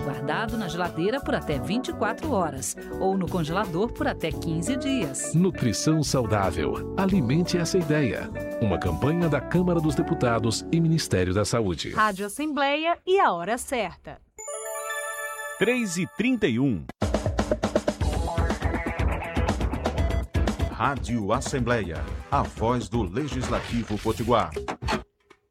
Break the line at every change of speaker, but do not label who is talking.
guardado na geladeira por até 24 horas ou no congelador por até 15 dias.
Nutrição saudável. Alimente essa ideia. Uma campanha da Câmara dos Deputados e Ministério da Saúde.
Rádio Assembleia e a hora certa.
3h31. Rádio Assembleia, a voz do Legislativo Potiguar.